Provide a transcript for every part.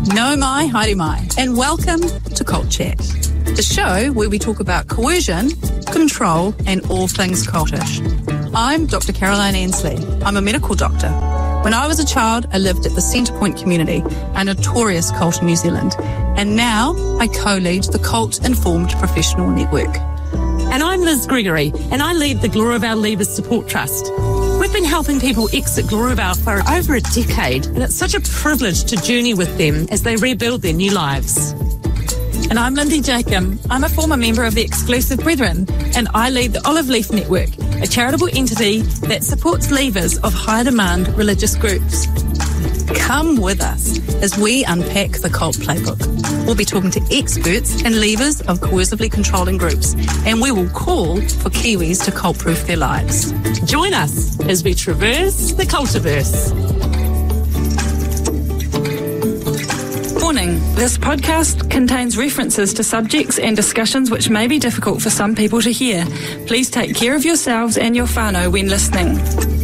No mai, haere mai, and welcome to Cult Chat, the show where we talk about coercion, control, and all things cultish. I'm Dr. Caroline Ansley. I'm a medical doctor. When I was a child, I lived at the Centrepoint community, a notorious cult in New Zealand, and now I co-lead the Cult Informed Professional Network. And I'm Liz Gregory, and I lead the Glorabal Leavers Support Trust. We've been helping people exit Glorabal for over a decade, and it's such a privilege to journey with them as they rebuild their new lives. And I'm Lindy Jacob. I'm a former member of the Exclusive Brethren, and I lead the Olive Leaf Network, a charitable entity that supports leavers of high-demand religious groups. Come with us as we unpack the cult playbook. We'll be talking to experts and leavers of coercively controlling groups, and we will call for Kiwis to cult-proof their lives. Join us as we traverse the cultiverse. Warning, this podcast contains references to subjects and discussions which may be difficult for some people to hear. Please take care of yourselves and your whānau when listening.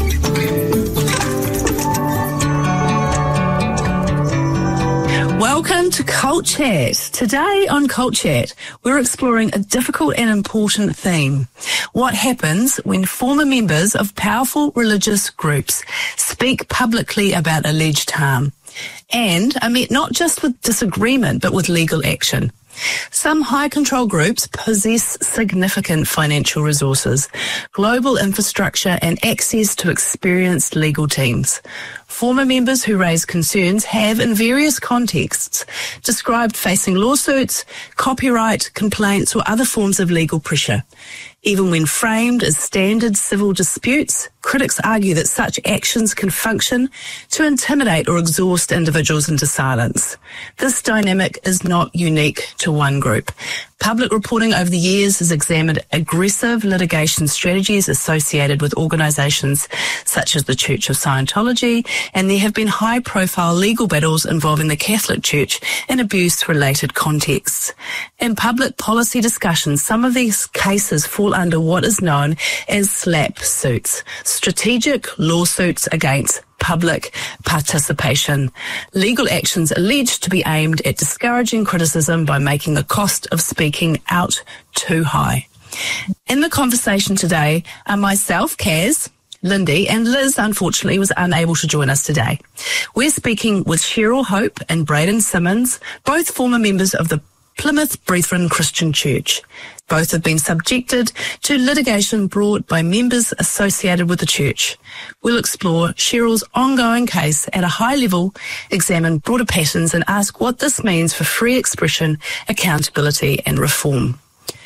Welcome to Cult Chat. Today on Cult Chat, we're exploring a difficult and important theme. What happens when former members of powerful religious groups speak publicly about alleged harm and are met not just with disagreement but with legal action? Some high control groups possess significant financial resources, global infrastructure and access to experienced legal teams. Former members who raise concerns have, in various contexts, described facing lawsuits, copyright complaints or other forms of legal pressure. Even when framed as standard civil disputes, critics argue that such actions can function to intimidate or exhaust individuals into silence. This dynamic is not unique to one group. Public reporting over the years has examined aggressive litigation strategies associated with organisations such as the Church of Scientology, and there have been high-profile legal battles involving the Catholic Church in abuse-related contexts. In public policy discussions, some of these cases fall under what is known as SLAPP suits, strategic lawsuits against public participation. Legal actions alleged to be aimed at discouraging criticism by making the cost of speaking out too high. In the conversation today are myself, Kaz, Lindy, and Liz, unfortunately, was unable to join us today. We're speaking with Cheryl Hope and Braden Simmons, both former members of the Plymouth Brethren Christian Church. Both have been subjected to litigation brought by members associated with the church. We'll explore Cheryl's ongoing case at a high level, examine broader patterns and ask what this means for free expression, accountability and reform.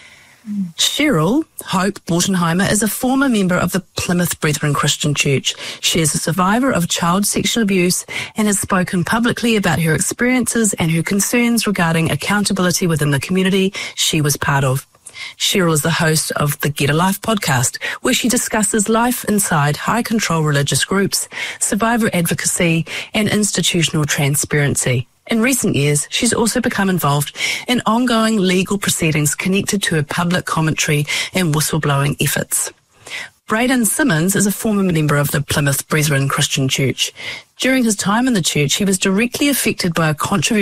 Cheryl Hope Mortenheimer is a former member of the Plymouth Brethren Christian Church. She is a survivor of child sexual abuse and has spoken publicly about her experiences and her concerns regarding accountability within the community she was part of. Cheryl is the host of the Get a Life podcast, where she discusses life inside high-control religious groups, survivor advocacy, and institutional transparency. In recent years, she's also become involved in ongoing legal proceedings connected to her public commentary and whistleblowing efforts. Braden Simmons is a former member of the Plymouth Brethren Christian Church. During his time in the church, he was directly affected by a controversial